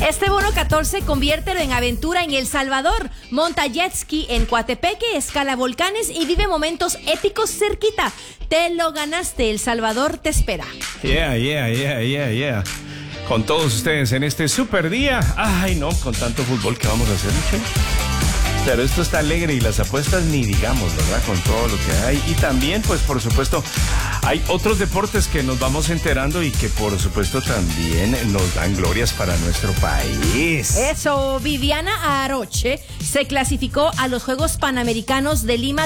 Este bono 14 conviértelo en aventura en El Salvador. Monta jet ski en Coatepeque, escala volcanes y vive momentos épicos cerquita. Te lo ganaste, El Salvador te espera. Yeah. Con todos ustedes en este super día. Ay, no, con tanto fútbol que vamos a hacer, che. Pero esto está alegre y las apuestas ni digamos, ¿verdad? Con todo lo que hay. Y también, pues, por supuesto, hay otros deportes que nos vamos enterando y que, por supuesto, también nos dan glorias para nuestro país. Eso, Viviana Aroche se clasificó a los Juegos Panamericanos de Lima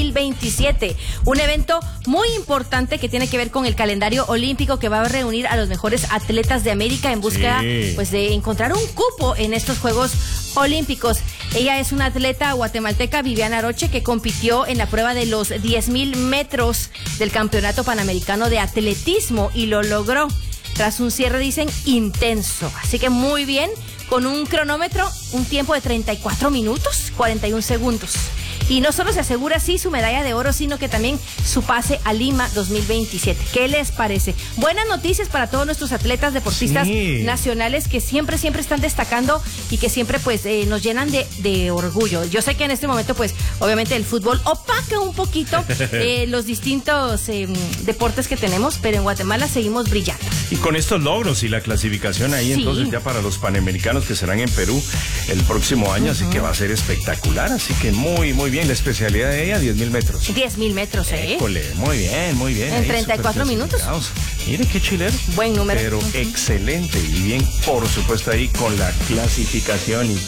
2027. Un evento muy importante que tiene que ver con el calendario olímpico que va a reunir a los mejores atletas de América en búsqueda, pues, de encontrar un cupo en estos Juegos Olímpicos. Ella es una atleta guatemalteca, Viviana Aroche, que compitió en la prueba de los 10,000 metros del Campeonato Panamericano de Atletismo y lo logró tras un cierre, dicen, intenso. Así que muy bien, con un cronómetro, un tiempo de 34 minutos, 41 segundos. Y no solo se asegura así su medalla de oro, sino que también su pase a Lima 2027. ¿Qué les parece? Buenas noticias para todos nuestros atletas deportistas nacionales que siempre están destacando y que siempre pues nos llenan de orgullo. Yo sé que en este momento pues obviamente el fútbol opaca un poquito los distintos deportes que tenemos, pero en Guatemala seguimos brillando. Y con estos logros y la clasificación ahí, entonces ya para los Panamericanos que serán en Perú el próximo año, así que va a ser espectacular, así que muy bien. La especialidad de ella, 10,000 metros. 10,000 metros, École, muy bien. En 34 minutos. Mire qué chilero. Buen número. Pero excelente y bien, por supuesto, ahí con la clasificación y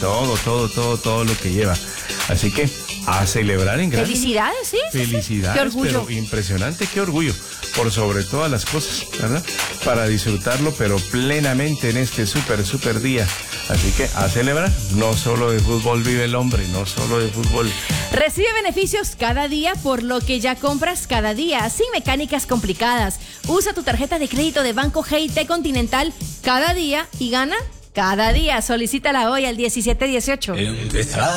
todo lo que lleva. Así que a celebrar en grande. Felicidades, sí. Felicidades, qué orgullo. pero impresionante, qué orgullo. Por sobre todas las cosas, ¿verdad? Para disfrutarlo, pero plenamente en este super día. Así que a celebrar, no solo de fútbol vive el hombre, no solo de fútbol. Recibe beneficios cada día por lo que ya compras cada día, sin mecánicas complicadas. Usa tu tarjeta de crédito de Banco GIT Continental cada día y gana cada día. Solicítala hoy al 1718.